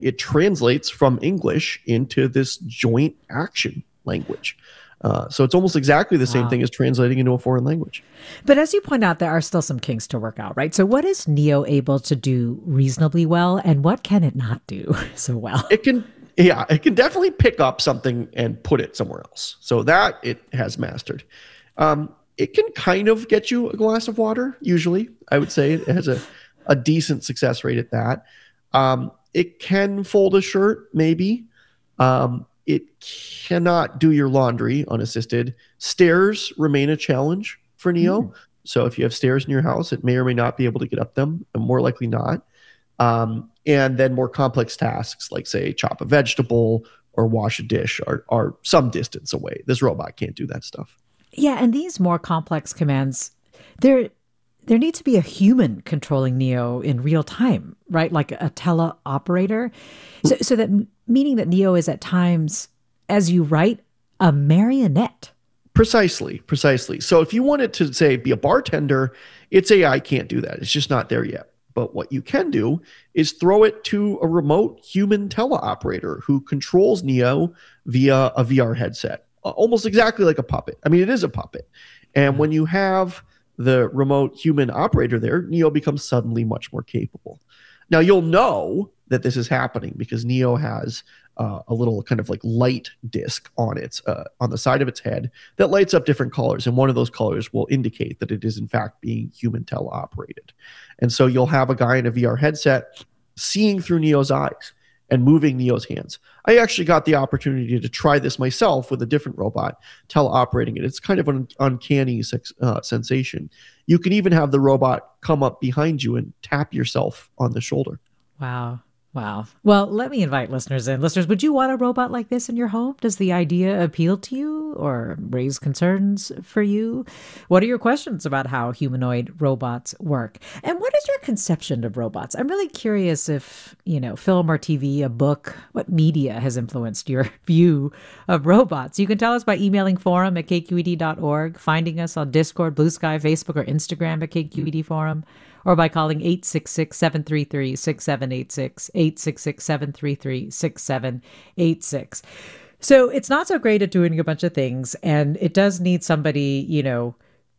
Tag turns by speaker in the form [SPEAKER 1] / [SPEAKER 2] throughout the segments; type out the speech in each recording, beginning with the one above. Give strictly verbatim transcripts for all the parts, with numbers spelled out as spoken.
[SPEAKER 1] it translates from English into this joint action language. Uh, so it's almost exactly the same
[SPEAKER 2] Wow.
[SPEAKER 1] thing as translating into a foreign language.
[SPEAKER 2] But as you point out, there are still some kinks to work out, right? So what is Neo able to do reasonably well, and what can it not do so well?
[SPEAKER 1] It can, yeah, it can definitely pick up something and put it somewhere else. So that it has mastered. Um, it can kind of get you a glass of water, usually. I would say it has a, a decent success rate at that. Um, it can fold a shirt, maybe. Um, it cannot do your laundry unassisted. Stairs remain a challenge for Neo.
[SPEAKER 2] Mm.
[SPEAKER 1] So if you have stairs in your house, it may or may not be able to get up them, and more likely not. Um, and then more complex tasks like, say, chop a vegetable or wash a dish are, are some distance away. This robot can't do that stuff.
[SPEAKER 2] Yeah, and these more complex commands, there there needs to be a human controlling Neo in real time, right? Like a teleoperator. So so that meaning that Neo is at times, as you write, a marionette.
[SPEAKER 1] Precisely, precisely. So if you wanted to, say, be a bartender, its A I can't do that. It's just not there yet. But what you can do is throw it to a remote human teleoperator who controls Neo via a V R headset, almost exactly like a puppet. I mean, it is a puppet. And when you have the remote human operator there, Neo becomes suddenly much more capable. Now, you'll know that this is happening because Neo has uh, a little kind of like light disc on its uh, on the side of its head that lights up different colors, and one of those colors will indicate that it is in fact being human teleoperated. And so you'll have a guy in a V R headset seeing through Neo's eyes and moving Neo's hands. I actually got the opportunity to try this myself with a different robot teleoperating it. It's kind of an uncanny uh, sensation. You can even have the robot come up behind you and tap yourself on the shoulder.
[SPEAKER 2] Wow. Wow. Well, let me invite listeners in. Listeners, would you want a robot like this in your home? Does the idea appeal to you or raise concerns for you? What are your questions about how humanoid robots work? And what is your conception of robots? I'm really curious if, you know, film or T V, a book, what media has influenced your view of robots? You can tell us by emailing forum at k q e d dot org, finding us on Discord, Blue Sky, Facebook, or Instagram at K Q E D Forum, or by calling eight six six, seven three three, six seven eight six, eight six six, seven three three, six seven eight six. So it's not so great at doing a bunch of things, and it does need somebody, you know,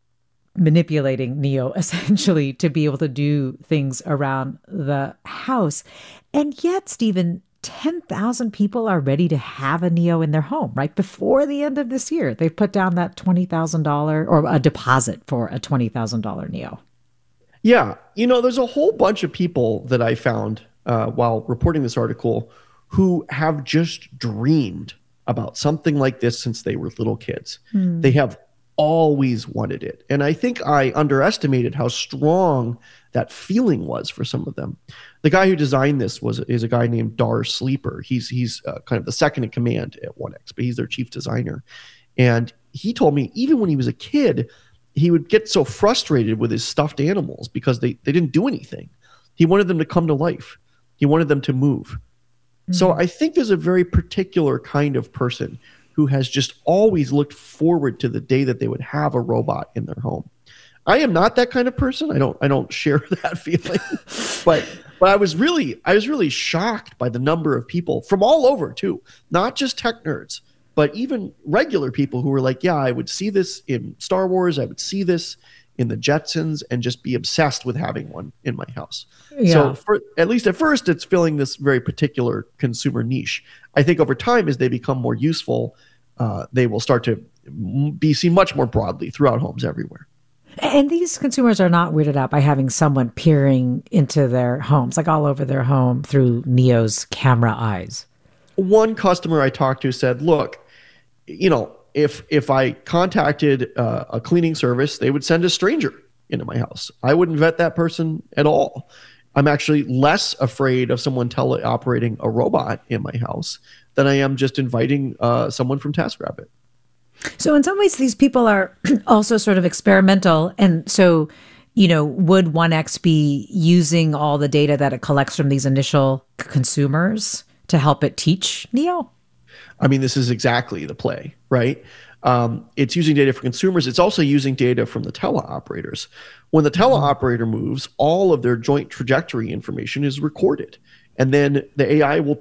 [SPEAKER 2] manipulating Neo essentially to be able to do things around the house. And yet, Stephen, ten thousand people are ready to have a Neo in their home, right? Before the end of this year, they've put down that twenty thousand dollars or a deposit for a twenty thousand dollars Neo.
[SPEAKER 1] Yeah. You know, there's a whole bunch of people that I found uh, while reporting this article who have just dreamed about something like this since they were little kids. Hmm. They have always wanted it. And I think I underestimated how strong that feeling was for some of them. The guy who designed this was is a guy named Dar Sleeper. He's he's uh, kind of the second in command at one X, but he's their chief designer. And he told me even when he was a kid, he would get so frustrated with his stuffed animals because they, they didn't do anything. He wanted them to come to life. He wanted them to move. Mm-hmm. So I think there's a very particular kind of person who has just always looked forward to the day that they would have a robot in their home. I am not that kind of person. I don't I don't share that feeling. but but I was really I was really shocked by the number of people from all over too, not just tech nerds, but even regular people who were like, yeah, I would see this in Star Wars. I would see this in the Jetsons and just be obsessed with having one in my house. Yeah. So for, at least at first, it's filling this very particular consumer niche. I think over time, as they become more useful, uh, they will start to be seen much more broadly throughout homes everywhere.
[SPEAKER 2] And these consumers are not weirded out by having someone peering into their homes, like all over their home through Neo's camera eyes.
[SPEAKER 1] One customer I talked to said, look, you know, if if I contacted uh, a cleaning service, they would send a stranger into my house. I wouldn't vet that person at all. I'm actually less afraid of someone teleoperating a robot in my house than I am just inviting uh, someone from TaskRabbit.
[SPEAKER 2] So in some ways, these people are also sort of experimental. And so, you know, would one X be using all the data that it collects from these initial consumers to help it teach Neo?
[SPEAKER 1] I mean, this is exactly the play, right? Um, it's using data for consumers. It's also using data from the teleoperators. When the teleoperator moves, all of their joint trajectory information is recorded. and then the A I will